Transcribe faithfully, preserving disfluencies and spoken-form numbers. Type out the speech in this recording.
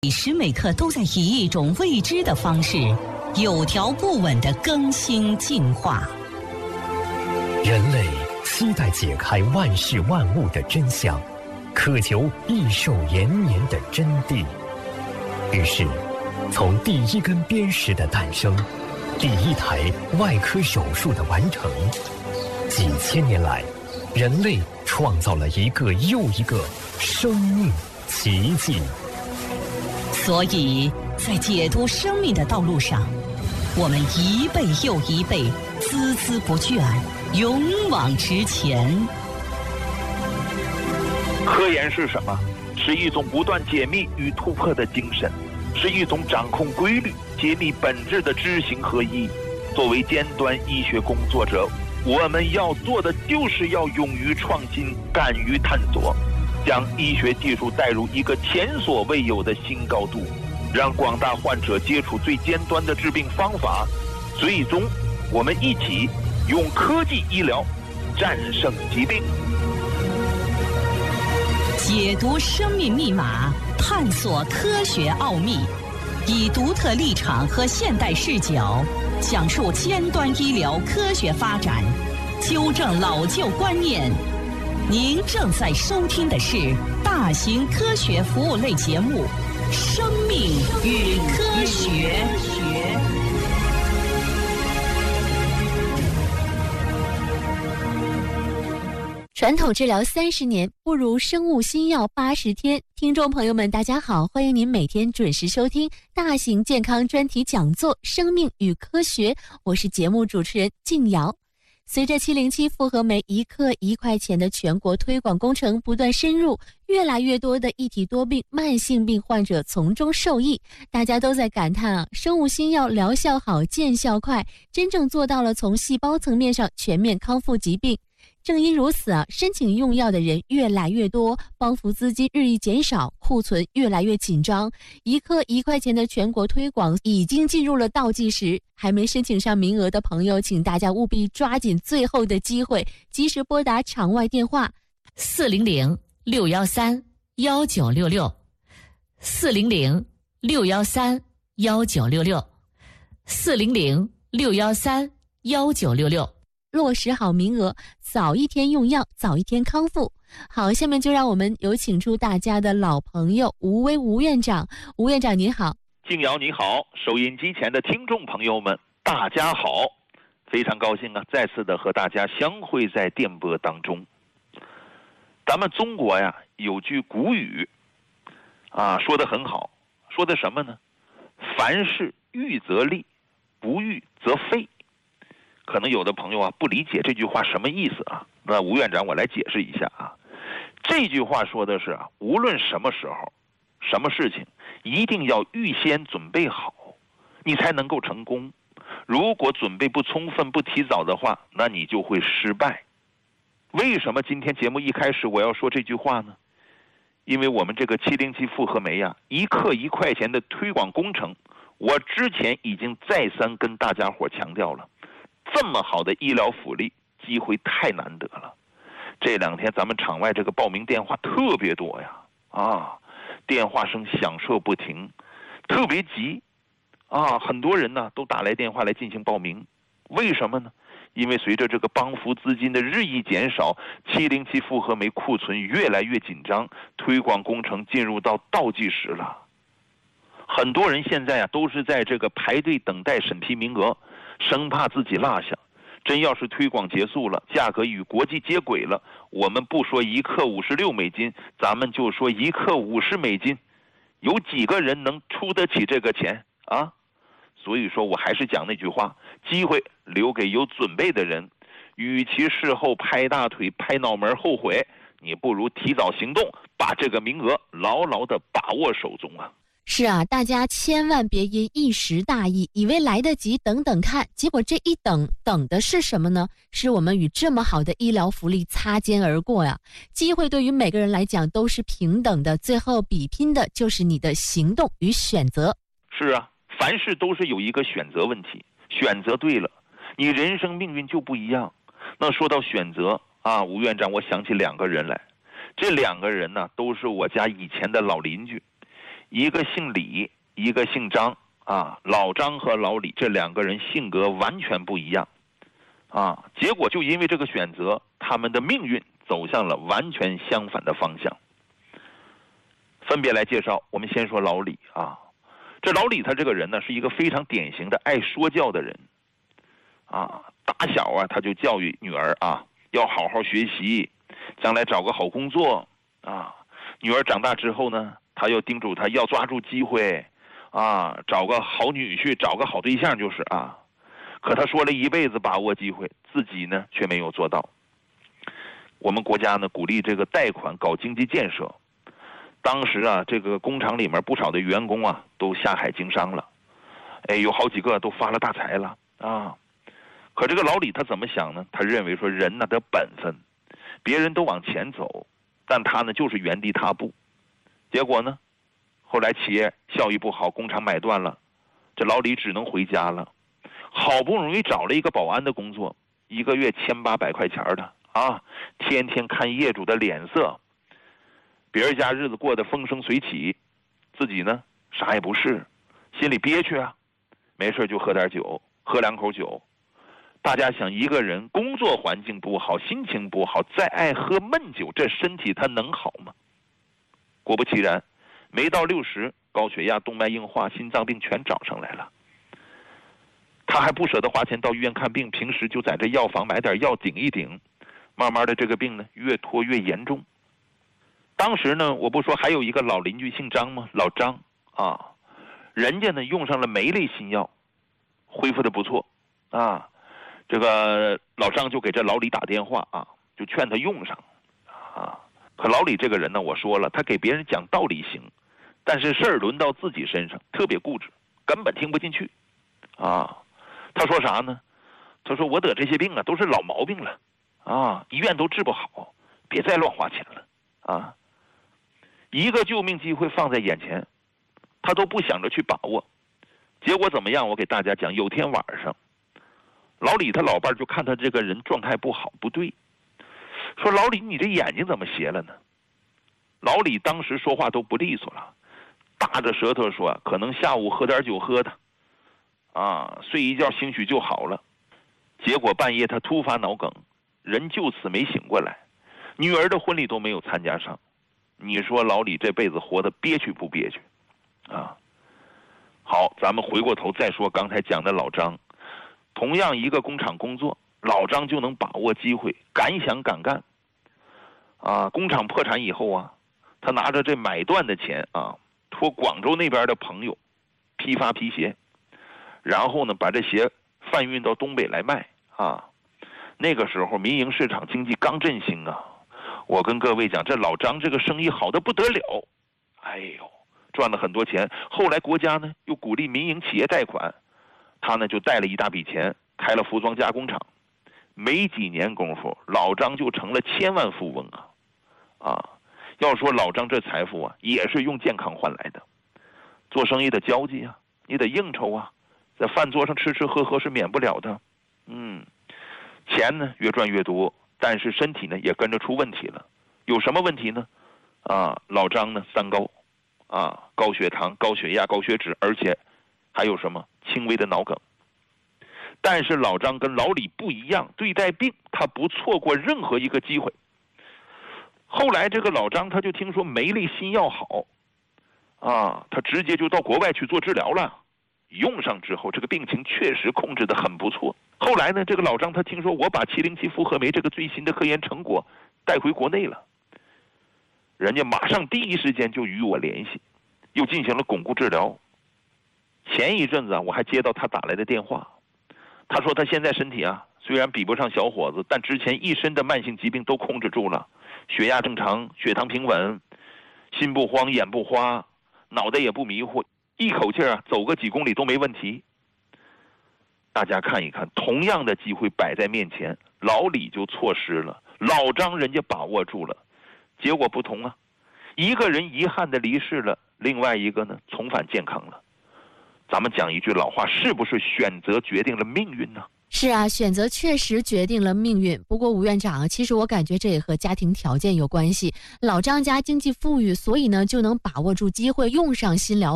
每时每刻都在以一种未知的方式，有条不紊地更新进化。 人类期待解开万事万物的真相，渴求益寿延年的真谛。于是，从第一根砭石的诞生，第一台外科手术的完成，几千年来，人类创造了一个又一个生命奇迹。 所以在解读生命的道路上，我们一辈又一辈，孜孜不倦，勇往直前。 科研是什么？是一种不断解密与突破的精神，是一种掌控规律、揭秘本质的知行合一。作为尖端医学工作者，我们要做的就是要勇于创新，敢于探索，将医学技术带入一个前所未有的新高度，让广大患者接触最尖端的治病方法。最终，我们一起用科技医疗战胜疾病。 解读生命密码，探索科学奥秘，以独特立场和现代视角讲述尖端医疗科学发展，纠正老旧观念。您正在收听的是大型科学服务类节目《生命与科学》。 传统治疗三十年，不如生物新药八十天。听众朋友们，大家好，欢迎您每天准时收听大型健康专题讲座《生命与科学》，我是节目主持人静瑶。随着七零七复合酶一克一块钱的全国推广工程不断深入，越来越多的一体多病、慢性病患者从中受益，大家都在感叹啊，生物新药疗效好、见效快，真正做到了从细胞层面上全面康复疾病。正因如此啊，申请用药的人越来越多，帮扶资金日益减少，库存越来越紧张。一克一块钱的全国推广已经进入了倒计时，还没申请上名额的朋友，请大家务必抓紧最后的机会，及时拨打场外电话四零零六幺三幺九六六，四零零六幺三幺九六六，四零零六幺三幺九六六。 落实好名额，早一天用药，早一天康复。好，下面就让我们有请出大家的老朋友吴薇吴院长。吴院长您好。 静瑶你好，收音机前的听众朋友们大家好，非常高兴啊，再次的和大家相会在电波当中。咱们中国呀有句古语啊，说得很好，说的什么呢？凡事预则立，不预则废。可能有的朋友啊不理解这句话什么意思啊，那吴院长我来解释一下啊。这句话说的是啊，无论什么时候什么事情一定要预先准备好，你才能够成功。如果准备不充分不提早的话，那你就会失败。为什么今天节目一开始我要说这句话呢？因为我们这个七零七复合酶啊，一克一块钱的推广工程，我之前已经再三跟大家伙强调了，这么好的医疗福利机会太难得了。这两天咱们场外这个报名电话特别多呀，啊，电话声响彻不停，特别急啊，很多人呢都打来电话来进行报名。为什么呢？因为随着这个帮扶资金的日益减少，七零七复合酶库存越来越紧张，推广工程进入到倒计时了。很多人现在啊都是在这个排队等待审批名额，生怕自己落下。真要是推广结束了，价格与国际接轨了，我们不说一克五十六美金，咱们就说一克五十美金，有几个人能出得起这个钱啊？所以说我还是讲那句话，机会留给有准备的人，与其事后拍大腿拍脑门后悔，你不如提早行动，把这个名额牢牢地把握手中啊。 是啊，大家千万别因一时大意，以为来得及等等看，结果这一等等的是什么呢？是我们与这么好的医疗福利擦肩而过呀。机会对于每个人来讲都是平等的，最后比拼的就是你的行动与选择。 是啊，凡事都是有一个选择问题，选择对了，你人生命运就不一样。那说到选择啊，吴院长，我想起两个人来，这两个人呢都是我家以前的老邻居。 一个姓李，一个姓张啊，老张和老李这两个人性格完全不一样啊，结果就因为这个选择，他们的命运走向了完全相反的方向。分别来介绍，我们先说老李啊，这老李他这个人呢，是一个非常典型的爱说教的人啊，打小啊他就教育女儿啊，要好好学习，将来找个好工作啊。女儿长大之后呢，他又叮嘱他要抓住机会啊，找个好女婿，找个好对象就是啊。可他说了一辈子把握机会，自己呢却没有做到。我们国家呢鼓励这个贷款搞经济建设，当时啊这个工厂里面不少的员工啊都下海经商了，哎，有好几个都发了大财了啊。可这个老李他怎么想呢？他认为说人呢得本分，别人都往前走，但他呢就是原地踏步。结果呢，后来企业效益不好，工厂买断了，这老李只能回家了。好不容易找了一个保安的工作，一个月千八百块钱的啊，天天看业主的脸色，别人家日子过得风生水起，自己呢啥也不是，心里憋屈啊，没事就喝点酒，喝两口酒。大家想，一个人工作环境不好，心情不好，再爱喝闷酒，这身体他能好吗？果不其然，没到六十，高血压、动脉硬化、心脏病全找上来了。他还不舍得花钱到医院看病，平时就在这药房买点药顶一顶，慢慢的这个病呢越拖越严重。当时呢，我不说还有一个老邻居姓张吗？老张啊，人家呢用上了酶类新药，恢复的不错啊。这个老张就给这老李打电话啊，就劝他用上啊。可老李这个人呢，我说了，他给别人讲道理行，但是事儿轮到自己身上特别固执，根本听不进去啊。他说啥呢？他说我得这些病啊都是老毛病了啊，医院都治不好，别再乱花钱了啊。一个救命机会放在眼前，他都不想着去把握，结果怎么样？我给大家讲，有天晚上，老李他老伴就看他这个人状态不好，不对，说老李你这眼睛怎么斜了呢？老李当时说话都不利索了，大着舌头说可能下午喝点酒喝的啊，睡一觉兴许就好了。结果半夜他突发脑梗，人就此没醒过来，女儿的婚礼都没有参加上。你说老李这辈子活得憋屈不憋屈啊？好，咱们回过头再说刚才讲的老张，同样一个工厂工作，老张就能把握机会，敢想敢干啊。工厂破产以后啊，他拿着这买断的钱啊，托广州那边的朋友批发皮鞋，然后呢把这鞋贩运到东北来卖啊。那个时候民营市场经济刚振兴啊，我跟各位讲，这老张这个生意好得不得了，哎呦，赚了很多钱。后来国家呢又鼓励民营企业贷款，他呢就贷了一大笔钱，开了服装加工厂。没几年功夫，老张就成了千万富翁啊！啊，要说老张这财富啊，也是用健康换来的。做生意的交际啊，你得应酬啊，在饭桌上吃吃喝喝是免不了的。嗯，钱呢越赚越多，但是身体呢也跟着出问题了。有什么问题呢？啊，老张呢三高，啊，高血糖、高血压、高血脂，而且还有什么轻微的脑梗。但是老张跟老李不一样，对待病他不错过任何一个机会。后来这个老张他就听说酶类新药好啊，他直接就到国外去做治疗了。用上之后，这个病情确实控制得很不错。后来呢，这个老张他听说我把七零七复合酶这个最新的科研成果带回国内了，人家马上第一时间就与我联系，又进行了巩固治疗。前一阵子啊，我还接到他打来的电话，他说他现在身体啊虽然比不上小伙子，但之前一身的慢性疾病都控制住了，血压正常，血糖平稳，心不慌，眼不花，脑袋也不迷糊，一口气啊走个几公里都没问题。大家看一看，同样的机会摆在面前，老李就错失了，老张人家把握住了，结果不同啊，一个人遗憾的离世了，另外一个呢重返健康了。咱们讲一句老话，是不是选择决定了命运呢？ 是啊，选择确实决定了命运。不过吴院长，其实我感觉这也和家庭条件有关系。老张家经济富裕，所以呢就能把握住机会，用上新疗